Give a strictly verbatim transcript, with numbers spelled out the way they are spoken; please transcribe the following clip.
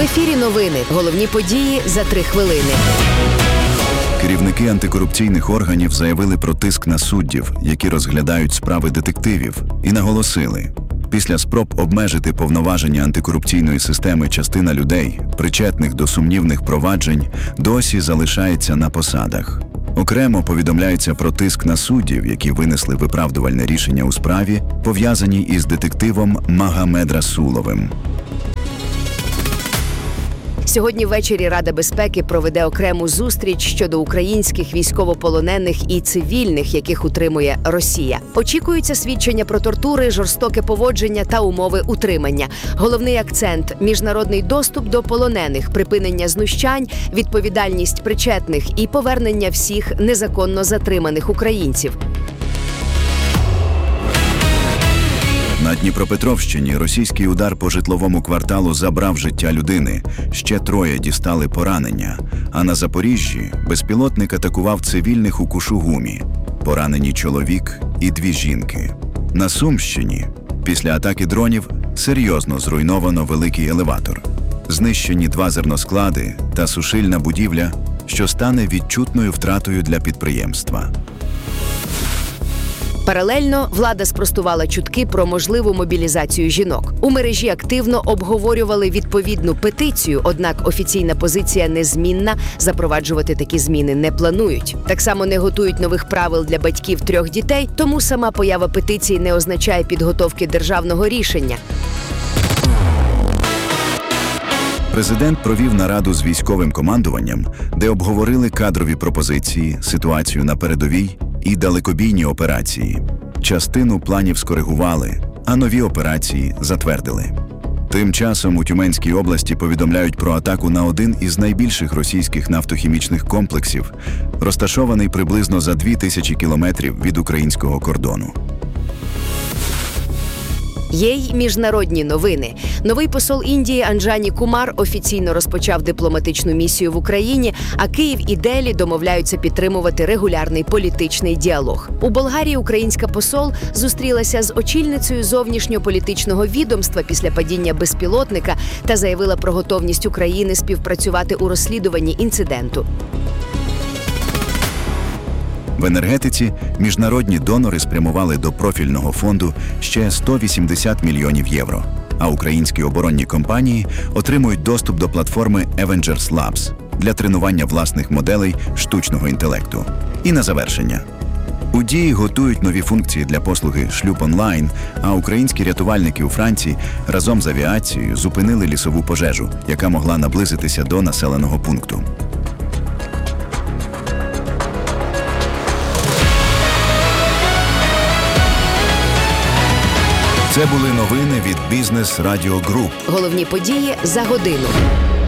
В ефірі новини. Головні події за три хвилини. Керівники антикорупційних органів заявили про тиск на суддів, які розглядають справи детективів, і наголосили: після спроб обмежити повноваження антикорупційної системи частина людей, причетних до сумнівних проваджень, досі залишається на посадах. Окремо повідомляється про тиск на суддів, які винесли виправдувальне рішення у справі, пов'язаній із детективом Магомед Расуловим. Сьогодні ввечері Рада безпеки проведе окрему зустріч щодо українських військовополонених і цивільних, яких утримує Росія. Очікуються свідчення про тортури, жорстоке поводження та умови утримання. Головний акцент – міжнародний доступ до полонених, припинення знущань, відповідальність причетних і повернення всіх незаконно затриманих українців. На Дніпропетровщині російський удар по житловому кварталу забрав життя людини. Ще троє дістали поранення. А на Запоріжжі безпілотник атакував цивільних у Кушугумі. Поранені чоловік і дві жінки. На Сумщині після атаки дронів серйозно зруйновано великий елеватор. Знищені два зерносклади та сушильна будівля, що стане відчутною втратою для підприємства. Паралельно влада спростувала чутки про можливу мобілізацію жінок. У мережі активно обговорювали відповідну петицію, однак офіційна позиція незмінна – запроваджувати такі зміни не планують. Так само не готують нових правил для батьків трьох дітей, тому сама поява петиції не означає підготовки державного рішення. Президент провів нараду з військовим командуванням, де обговорили кадрові пропозиції, ситуацію на передовій і далекобійні операції. Частину планів скоригували, а нові операції затвердили. Тим часом у Тюменській області повідомляють про атаку на один із найбільших російських нафтохімічних комплексів, розташований приблизно за дві тисячі кілометрів від українського кордону. Є й міжнародні новини. Новий посол Індії Анджані Кумар офіційно розпочав дипломатичну місію в Україні, а Київ і Делі домовляються підтримувати регулярний політичний діалог. У Болгарії українська посол зустрілася з очільницею зовнішньополітичного відомства після падіння безпілотника та заявила про готовність України співпрацювати у розслідуванні інциденту. В енергетиці міжнародні донори спрямували до профільного фонду ще сто вісімдесят мільйонів євро, а українські оборонні компанії отримують доступ до платформи Avengers Labs для тренування власних моделей штучного інтелекту. І на завершення. У Дії готують нові функції для послуги «Шлюб онлайн», а українські рятувальники у Франції разом з авіацією зупинили лісову пожежу, яка могла наблизитися до населеного пункту. Це були новини від Бізнес Радіо Груп. Головні події за годину.